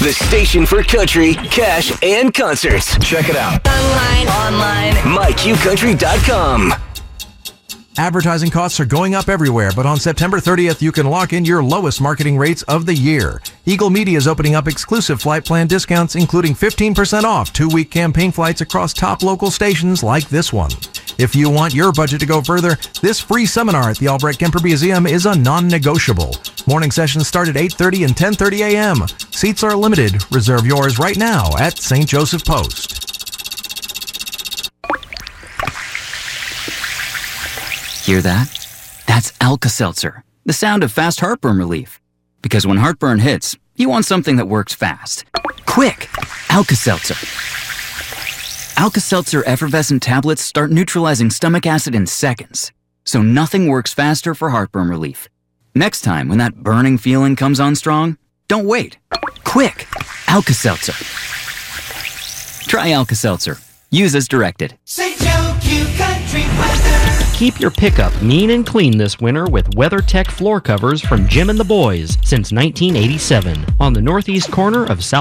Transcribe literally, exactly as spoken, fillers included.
The station for country, cash, and concerts. Check it out. Online, online. my q country dot com. Advertising costs are going up everywhere, but on September thirtieth, you can lock in your lowest marketing rates of the year. Eagle Media is opening up exclusive flight plan discounts, including fifteen percent off two-week campaign flights across top local stations like this one. If you want your budget to go further, this free seminar at the Albrecht Kemper Museum is a non-negotiable. Morning sessions start at eight thirty and ten thirty a.m. Seats are limited. Reserve yours right now at Saint Joseph Post. Hear that? That's Alka-Seltzer, the sound of fast heartburn relief. Because when heartburn hits, you want something that works fast. Quick! Alka-Seltzer. Alka-Seltzer effervescent tablets start neutralizing stomach acid in seconds, so nothing works faster for heartburn relief. Next time when that burning feeling comes on strong, don't wait. Quick! Alka-Seltzer. Try Alka-Seltzer. Use as directed. Saint Joe Q Country Weather. Keep your pickup mean and clean this winter with WeatherTech floor covers from Jim and the Boys since nineteen eighty-seven on the northeast corner of South